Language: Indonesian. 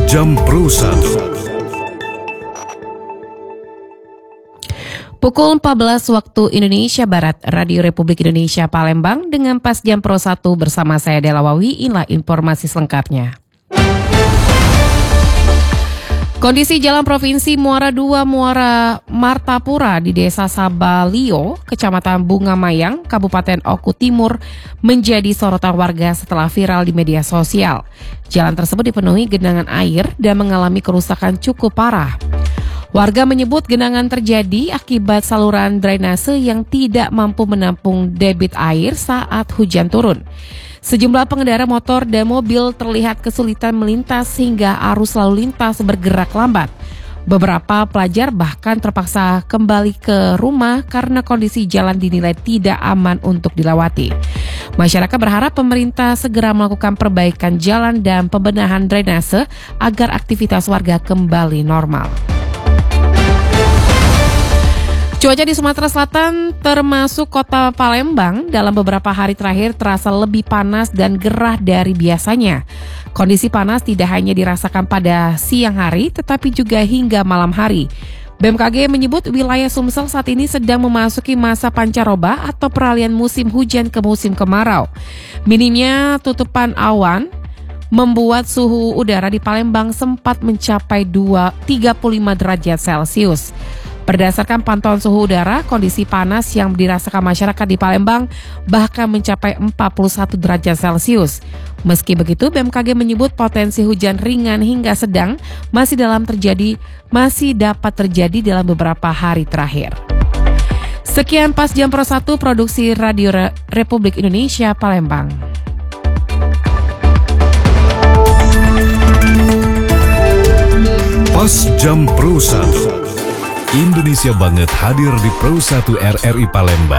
Jam Pro 1. Pukul 14 waktu Indonesia Barat, Radio Republik Indonesia Palembang dengan Pas Jam Pro 1 bersama saya Dela Wawi. Inilah informasi selengkapnya. Kondisi jalan provinsi Muara II Muara Martapura di Desa Sabalio, Kecamatan Bunga Mayang, Kabupaten Oku Timur menjadi sorotan warga setelah viral di media sosial. Jalan tersebut dipenuhi genangan air dan mengalami kerusakan cukup parah. Warga menyebut genangan terjadi akibat saluran drainase yang tidak mampu menampung debit air saat hujan turun. Sejumlah pengendara motor dan mobil terlihat kesulitan melintas hingga arus lalu lintas bergerak lambat. Beberapa pelajar bahkan terpaksa kembali ke rumah karena kondisi jalan dinilai tidak aman untuk dilewati. Masyarakat berharap pemerintah segera melakukan perbaikan jalan dan pembenahan drainase agar aktivitas warga kembali normal. Cuaca di Sumatera Selatan termasuk kota Palembang dalam beberapa hari terakhir terasa lebih panas dan gerah dari biasanya. Kondisi panas tidak hanya dirasakan pada siang hari tetapi juga hingga malam hari. BMKG menyebut wilayah Sumsel saat ini sedang memasuki masa pancaroba atau peralihan musim hujan ke musim kemarau. Minimnya tutupan awan membuat suhu udara di Palembang sempat mencapai 35 derajat Celcius. Berdasarkan pantauan suhu udara, kondisi panas yang dirasakan masyarakat di Palembang bahkan mencapai 41 derajat Celcius. Meski begitu, BMKG menyebut potensi hujan ringan hingga sedang masih dapat terjadi dalam beberapa hari terakhir. Sekian Pas Jam Pro 1 produksi Radio Republik Indonesia Palembang. Pas Jam Pro 1. Indonesia Banget hadir di Pro 1 RRI Palembang.